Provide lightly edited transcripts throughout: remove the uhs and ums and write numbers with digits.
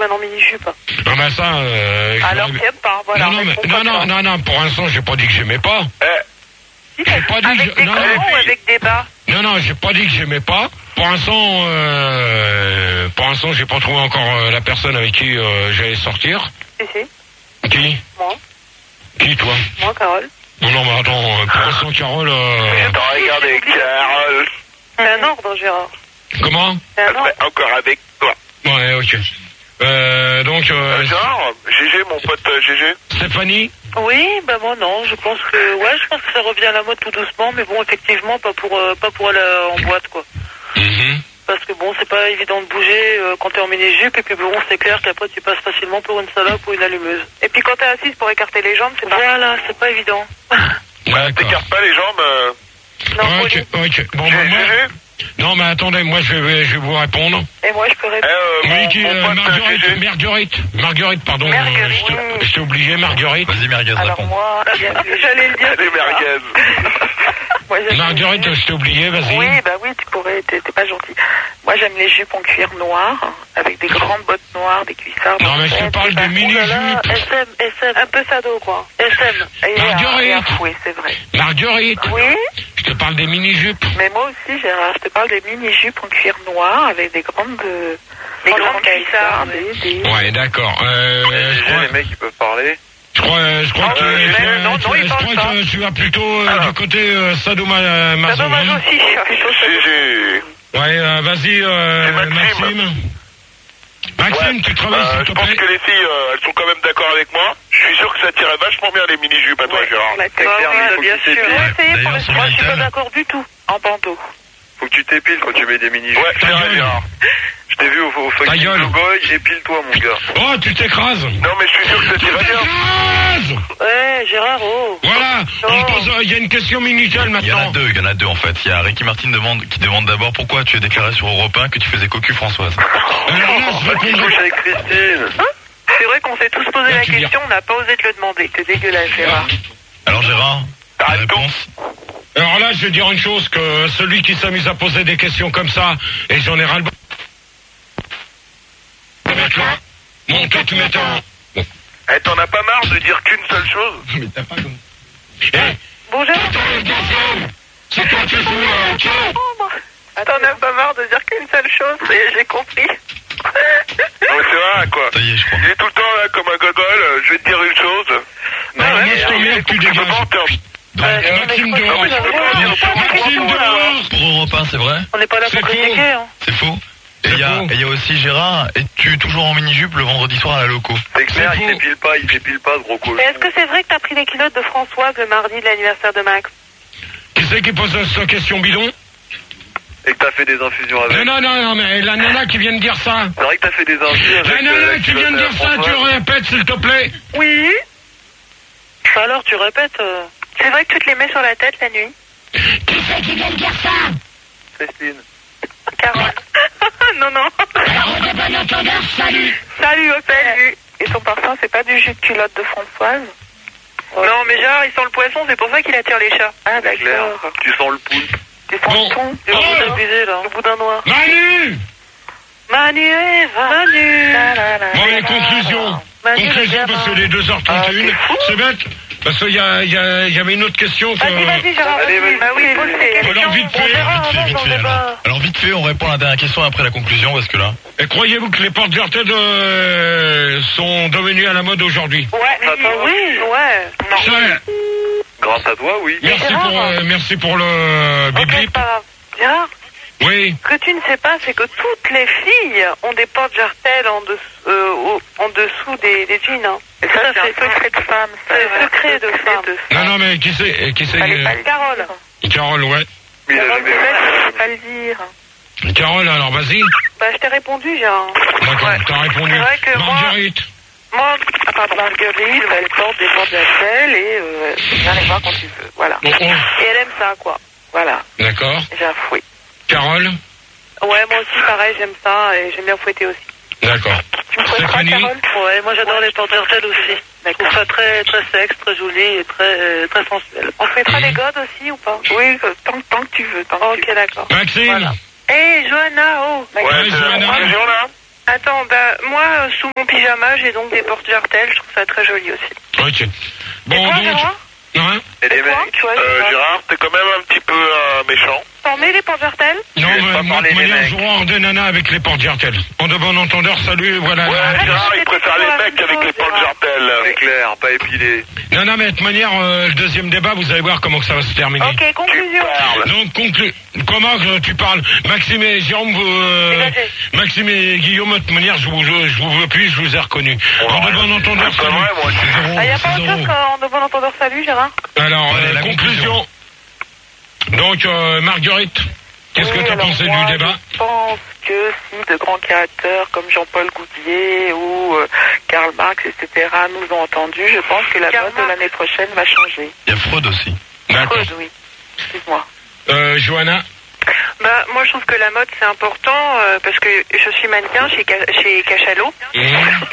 semaine en mini-jupe. Non, mais ça, alors t'aimes pas, voilà. Non, pour l'instant, j'ai pas dit que j'aimais pas. Si, j'ai pas dit avec des grands ou avec des bas? Non, j'ai pas dit que j'aimais pas. Pour l'instant, j'ai pas trouvé encore la personne avec qui j'allais sortir. Si. Qui? Moi. Qui, toi? Moi, Carole. Non, mais attends, pour l'instant, Carole... Attends, regardez, Carole. C'est un ordre, Gérard. Comment? C'est un ordre. Encore avec toi. Ouais, ok. Donc... Genre, GG, mon pote GG. Stéphanie? Oui, bah moi non, je pense que ça revient à la mode tout doucement, mais bon, effectivement, pas pour aller en boîte, quoi. Parce que bon, c'est pas évident de bouger quand t'es en mini-jupe, et puis bon, c'est clair qu'après tu passes facilement pour une salope ou une allumeuse. Et puis quand t'es assise pour écarter les jambes, c'est pas... Voilà, c'est pas évident. T'écartes pas les jambes Non, ok. Bon, bah, moi... Non, mais attendez, moi je vais vous répondre. Et moi je peux répondre. Marguerite, pardon. Je t'ai oublié, Marguerite. Vas-y, Merguez, alors réponds. moi, j'allais le dire. Les merguez. Marguerite, je t'ai oublié, vas-y. Oui, bah oui, tu pourrais, t'es pas gentil. Moi j'aime les jupes en cuir noir, avec des grandes bottes noires, des cuissards. Non, mais je te parle des mini-jupes. SM, un peu sado, quoi. SM. Marguerite. Oui, c'est vrai. Marguerite. Oui. Je te parle des mini-jupes. Mais moi aussi, Gérard, je te parle des mini-jupes en cuir noir, avec des grandes cuissards. Ouais, d'accord. Je crois les mecs, ils peuvent parler. Je crois que tu vas plutôt du côté sadomaso. Sadomaso aussi. Ouais, vas-y, Maxime. Maxime, tu travailles s'il te plaît. Je pense que les filles, elles sont quand même d'accord avec moi. Je suis sûr que ça tirait vachement bien les mini-jupes à toi, Gérard. Bien sûr. Moi, je suis pas d'accord du tout. En bandeau. Faut que tu t'épiles quand tu mets des mini-jupes. Ouais, c'est vrai, Gérard. Je t'ai vu au fucking Logoy, épile-toi, mon gars. Oh, tu t'écrases. Non, mais je suis sûr que ça tirait bien. Ouais, Gérard, oh. Voilà, il y a une question minutale maintenant. Il y en a deux en fait. Il y a Ricky Martin qui demande d'abord pourquoi tu as déclaré sur Europe 1 que tu faisais cocu Françoise. Je couche avec Christine. C'est vrai qu'on s'est tous posé la question, on n'a pas osé te le demander. C'est dégueulasse, Gérard. Alors Gérard, ta réponse? Alors là, je vais dire une chose, que celui qui s'amuse à poser des questions comme ça, et j'en ai ras-le-bas. Mon que tu m'étais en... Eh, t'en as pas marre de dire qu'une seule chose? Mais t'as pas comme... Bonjour. C'est toi qui T'en as pas marre de dire qu'une seule chose, j'ai compris. Ouais, c'est vrai, quoi. Ça y est, je crois. Il est tout le temps là comme un gogol, je vais te dire une chose. Non, moi je t'emmerde, tu dégages. Maxime dehors. Maxime dehors. Pour Europe 1, c'est vrai? On n'est pas là pour critiquer, hein. C'est faux. Et il y a aussi Gérard, es-tu toujours en mini-jupe le vendredi soir à la loco? C'est clair, il s'épile pas, ce gros cochon. Est-ce que c'est vrai que t'as pris les culottes de Françoise le mardi de l'anniversaire de Max? Qui c'est qui pose cette question bidon? Et que t'as fait des infusions avec? Non, mais la nana qui vient de dire ça. C'est vrai que t'as fait des infusions avec... La nana qui vient de dire ça, tu répètes s'il te plaît. Oui. Alors tu répètes. C'est vrai que tu te les mets sur la tête la nuit? Qui c'est qui vient de dire ça? Christine. Carole. Non. Alors, de bon entendeur, salut. Salut, Opel. Et son parfum, c'est pas du jus de culotte de Françoise? Non, mais Gérard, il sent le poisson, c'est pour ça qu'il attire les chats. Ah, d'accord. Tu sens le poulpe. Tu sens le thon? Tu vas abuser, là. Le boudin noir. Manu, bon, les conclusions. Conclusion, parce que les 2h31, c'est bête. Parce qu'il y avait une autre question que... Vas-y, Gérard. Bah oui, pose tes questions. Alors, vite fait. Alors vite fait, on répond à la dernière question après la conclusion, parce que là... Et croyez-vous que les portes jartelles sont devenues à la mode aujourd'hui? Ouais. Non. Grâce à toi, oui. Merci pour le bip-bip. Gérard, Oui. ce que tu ne sais pas, c'est que toutes les filles ont des portes jartelles en dessous des jeans. Hein. Et ça, c'est secret de femme. C'est secret de femme. Non, mais qui c'est Carole. Carole, ouais. Carole, je vais pas le dire. Carole, alors vas-y. Bah, je t'ai répondu, Gérard. D'accord, t'as répondu. C'est vrai que Marguerite. Moi, Marguerite, elle porte des portes jartelles et viens les voir quand tu veux. Voilà. Oh. Et elle aime ça, quoi. Voilà. D'accord. J'ai fouet. Carole. Ouais, moi aussi, pareil, j'aime ça et j'aime bien fouetter aussi. D'accord. Tu me fouetteras, Carole? Ouais, moi j'adore les portes jartelles aussi. D'accord. Ça très, très sexe, très joli et très, très sensuel. On fouettera les godes aussi ou pas? Oui, tant que tu veux. Ok, d'accord. Maxime. Voilà. Hey, Johanna, oh. Ouais, Johanna. Attends, moi, sous mon pyjama, j'ai donc des portes jartelles. Je trouve ça très joli aussi. Ok. Bon, et toi, donc... Gérard Hein et les mecs, Gérard, t'es quand même un petit peu méchant. T'en mets les portes jartelles? Non, mais moi, de manière, je hors de nana avec les portes jartelles. En de bon entendeur, salut, voilà. Ouais, Gérard, il préfère les mecs avec les portes jartelles. C'est clair, pas épilé. Non, mais de toute manière, le deuxième débat, vous allez voir comment que ça va se terminer. Ok, conclusion. Donc, comment tu parles? Maxime et Jérôme, Maxime et Guillaume, de toute manière, je vous veux plus, je vous ai reconnu. En de bon entendeur, salut. Il n'y a pas autre chose qu'en de bon entendeur, salut, Gérard? Alors, la conclusion. Donc, Marguerite, qu'est-ce que tu as pensé du débat? Je pense que si de grands créateurs comme Jean-Paul Goudier ou Karl Marx, etc. nous ont entendus, je pense que la mode de l'année prochaine va changer. Il y a Freud aussi. D'accord. Freud, oui. Excuse-moi. Johanna? Moi, je trouve que la mode, c'est important parce que je suis mannequin chez Cachalot. Et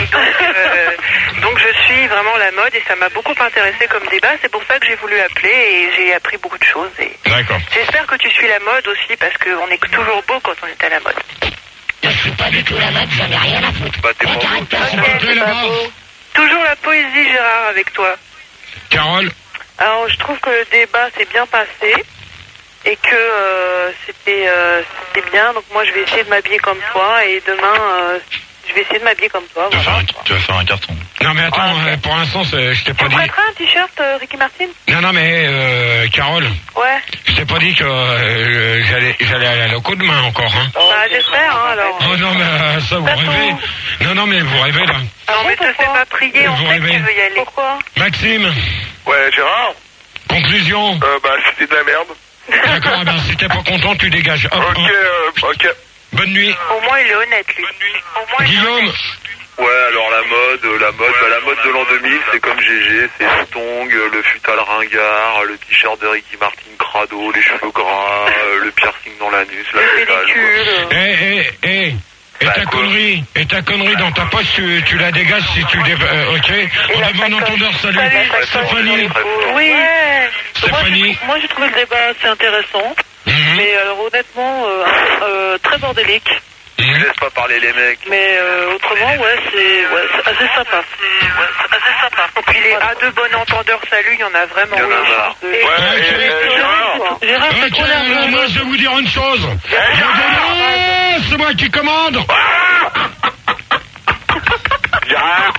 donc, je suis vraiment la mode et ça m'a beaucoup intéressé comme débat. C'est pour ça que j'ai voulu appeler et j'ai appris beaucoup de choses. D'accord. J'espère que tu suis la mode aussi parce qu'on est toujours beau quand on est à la mode. Je suis pas du tout la mode, j'en ai rien à foutre. Bah, t'es pas beau. Toujours la poésie, Gérard, avec toi. Carole? Alors, je trouve que le débat s'est bien passé. Et que c'était bien, donc moi je vais essayer de m'habiller comme toi et demain je vais essayer de m'habiller comme toi. Voilà. Tu vas faire un carton. Non mais attends, pour l'instant je t'ai pas dit. Tu prêteras un t-shirt Ricky Martin? Non mais Carole. Ouais. Je t'ai pas dit que j'allais aller à l'OCO demain encore. Hein. Bah j'espère alors. Oh non mais ça vous rêvez. Non mais vous rêvez là. Non mais te fais pas prier, on sait que tu veux y aller. Pourquoi? Maxime. Ouais, Gérard. Conclusion. Bah c'était de la merde. D'accord, ben si t'es pas content, tu dégages. Hop, ok. Bonne nuit. Au moins il est honnête, lui. Bonne nuit. Au moins, Guillaume. Ouais, alors la mode de l'an 2000, c'est comme GG, c'est le tong, le futal ringard, le t-shirt de Ricky Martin crado, les cheveux gras, le piercing dans l'anus, la pédale. Et ta connerie dans ta poche, tu la dégages si tu ok. On a bon entendeur, salut. Stéphanie. Oui. Stéphanie. Moi j'ai trouvé le débat assez intéressant. Mais alors honnêtement, très bordélique. Je laisse pas parler les mecs. Mais autrement, c'est assez sympa. Et puis les A de bon entendeur, salut, il y en a vraiment. Il y en a marre. Gérard, moi je vais vous dire une chose. C'est moi qui commande. Gérard.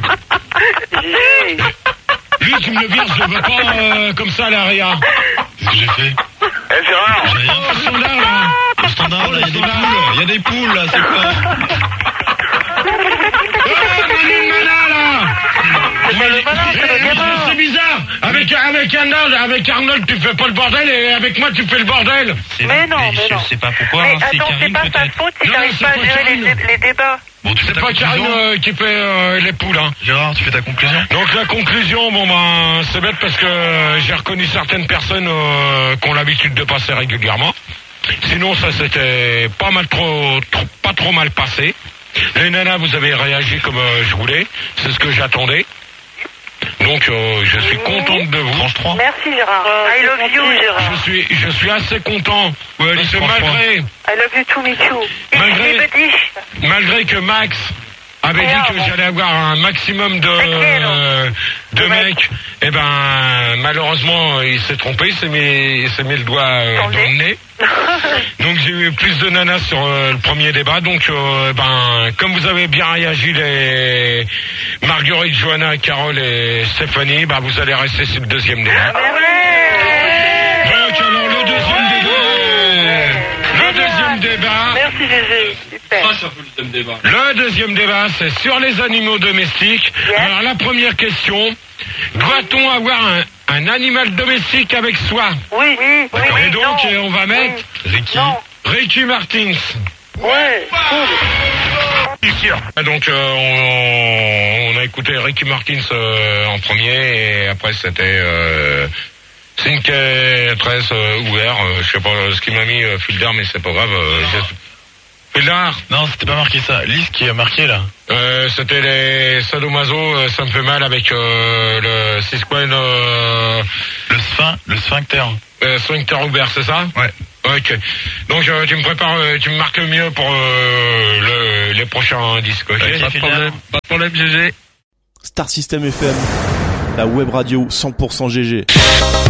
Lui, tu me le vires, je le veux pas comme ça à l'arrière. Qu'est-ce que j'ai fait? Gérard. Au standard, là. Au standard, là, il y a des poules, là, c'est quoi? C'est bizarre. Avec Arnold, tu fais pas le bordel et avec moi, tu fais le bordel. Mais non. Je sais pas pourquoi. Mais attends, c'est pas ta faute si t'arrives pas à gérer les débats. Bon, tu fais c'est pas Karine qui fait les poules, hein. Gérard, tu fais ta conclusion? Donc la conclusion, c'est bête parce que j'ai reconnu certaines personnes qui ont l'habitude de passer régulièrement. Sinon, ça s'était pas trop mal passé. Les nanas, vous avez réagi comme je voulais. C'est ce que j'attendais. Donc, je suis contente de vous. Tranche 3. Merci Gérard. I love you Gérard. Je suis assez content. Malgré. I love you too, me too. Malgré que Max avait dit que j'allais avoir un maximum de mecs, et ben malheureusement il s'est trompé, il s'est mis le doigt dans le nez. Donc j'ai eu plus de nanas sur le premier débat. Donc comme vous avez bien réagi les Marguerite, Johanna, Carole et Stéphanie, vous allez rester sur le deuxième débat. Donc alors le deuxième débat. Merci Gégé. Super. Le deuxième débat, c'est sur les animaux domestiques. Yes. Alors la première question, doit-on avoir un animal domestique avec soi? Oui. Et donc on va mettre Ricky Martin. Ouais, cool. Donc on a écouté Ricky Martin en premier et après c'était Cinque Tres ouvert. Je sais pas ce qu'il m'a mis Filder, mais c'est pas grave. Filder. Non, c'était pas marqué ça. Lise qui a marqué là. C'était les sadomaso, ça me fait mal avec le Ciscoin. Le sphincter. Sphincter ouvert, c'est ça? Ouais. Ok. Donc tu me prépares, tu me marques le mieux pour les prochains disques. Ok. Pas de problème, GG. Star System FM, la web radio 100% GG.